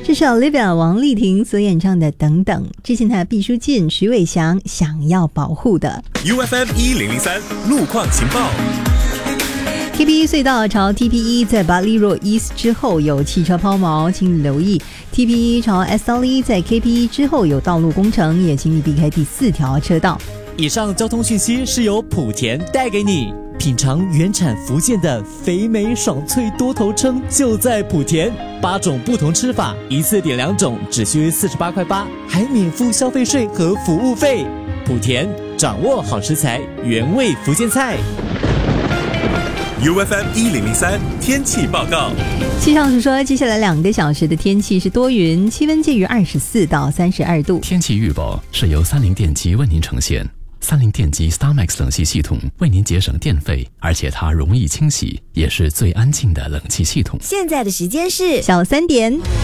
这是 Olivia 王丽婷所演唱的《等等》，之前她的毕书尽、徐伟翔想要保护的。 UFM 1003路况情报。 TP1 隧道朝 TP1 在巴利若 East 之后有汽车抛锚，请你留意。TP1 朝 S11 在 KP1 之后有道路工程，也请你避开第4条车道。 以上交通讯息是由莆田带给你。品尝原产福建的肥美爽脆多头称就在莆田，8种不同吃法，一次点2种，只需48.8块，还免付消费税和服务费。莆田掌握好食材，原味福建菜。 UFM 1003天气报告。 气象署说，接下来2个小时的天气是多云，气温介于24到32度。 天气预报是由三菱电机为您呈现。三菱电机 StarMax 冷气系统为您节省电费，而且它容易清洗，也是最安静的冷气系统。 现在的时间是小3点。